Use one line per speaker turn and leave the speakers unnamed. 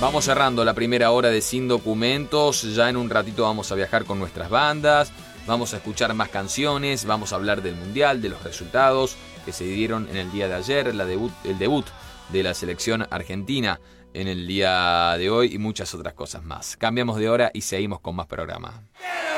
Vamos cerrando la primera hora de Sin Documentos. Ya en un ratito vamos a viajar con nuestras bandas. Vamos a escuchar más canciones. Vamos a hablar del Mundial, de los resultados que se dieron en el día de ayer. El debut de la selección argentina en el día de hoy y muchas otras cosas más. Cambiamos de hora y seguimos con más programa.